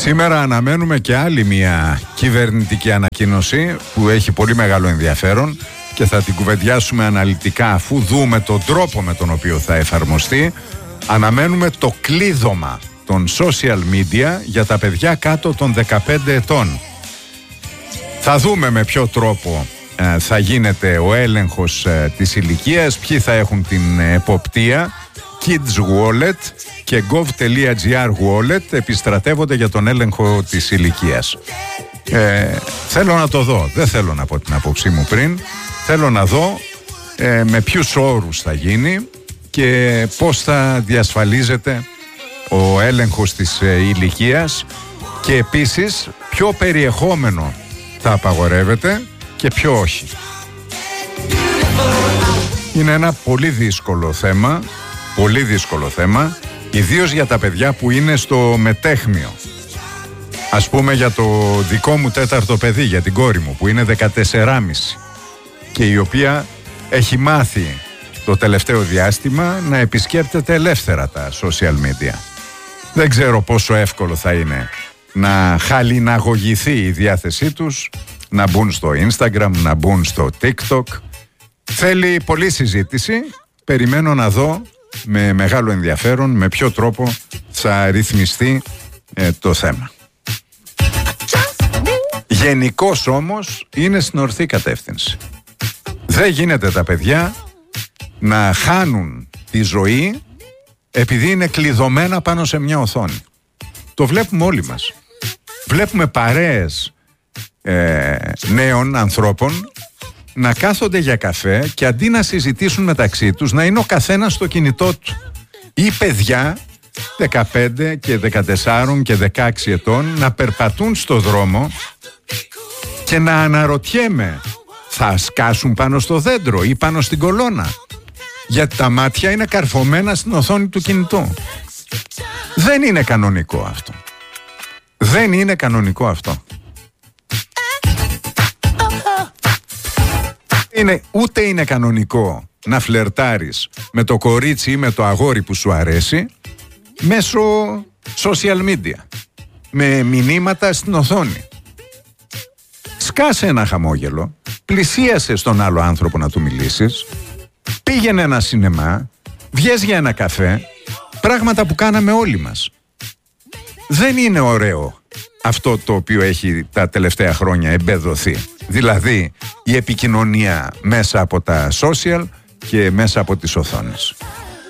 Σήμερα αναμένουμε και άλλη μια κυβερνητική ανακοίνωση που έχει πολύ μεγάλο ενδιαφέρον και θα την κουβεντιάσουμε αναλυτικά αφού δούμε τον τρόπο με τον οποίο θα εφαρμοστεί. Αναμένουμε το κλείδωμα των social media για τα παιδιά κάτω των 15 ετών. Θα δούμε με ποιο τρόπο θα γίνεται ο έλεγχος της ηλικίας, ποιοι θα έχουν την εποπτεία. Kids Wallet και gov.gr Wallet επιστρατεύονται για τον έλεγχο της ηλικίας. Θέλω να το δω, δεν θέλω να πω την απόψή μου πριν. Θέλω να δω με ποιους όρους θα γίνει και πώς θα διασφαλίζεται ο έλεγχος της ηλικίας και επίσης ποιο περιεχόμενο θα απαγορεύεται και ποιο όχι. Είναι ένα πολύ δύσκολο θέμα, ιδίως για τα παιδιά που είναι στο μετέχμιο. Ας πούμε για το δικό μου τέταρτο παιδί, για την κόρη μου που είναι 14,5 και η οποία έχει μάθει το τελευταίο διάστημα να επισκέπτεται ελεύθερα τα social media. Δεν ξέρω πόσο εύκολο θα είναι να χαλιναγωγηθεί η διάθεσή τους, να μπουν στο Instagram, να μπουν στο TikTok. Θέλει πολλή συζήτηση, περιμένω να δω με μεγάλο ενδιαφέρον με ποιο τρόπο θα ρυθμιστεί το θέμα. Γενικώς όμως είναι στην ορθή κατεύθυνση. Δεν γίνεται τα παιδιά να χάνουν τη ζωή επειδή είναι κλειδωμένα πάνω σε μια οθόνη. Το βλέπουμε όλοι μας. Βλέπουμε παρέες νέων ανθρώπων να κάθονται για καφέ και αντί να συζητήσουν μεταξύ τους να είναι ο καθένας στο κινητό του. Ή παιδιά 15 και 14 και 16 ετών να περπατούν στο δρόμο και να αναρωτιέμαι, θα σκάσουν πάνω στο δέντρο ή πάνω στην κολόνα, γιατί τα μάτια είναι καρφωμένα στην οθόνη του κινητού. Δεν είναι κανονικό αυτό. Δεν είναι κανονικό αυτό. Ούτε είναι κανονικό να φλερτάρεις με το κορίτσι ή με το αγόρι που σου αρέσει μέσω social media, με μηνύματα στην οθόνη. Σκάσε ένα χαμόγελο, πλησίασε στον άλλο άνθρωπο να του μιλήσεις, πήγαινε ένα σινεμά, βγες για ένα καφέ, πράγματα που κάναμε όλοι μας. Δεν είναι ωραίο αυτό το οποίο έχει τα τελευταία χρόνια εμπεδοθεί. Δηλαδή η επικοινωνία μέσα από τα social και μέσα από τις οθόνες.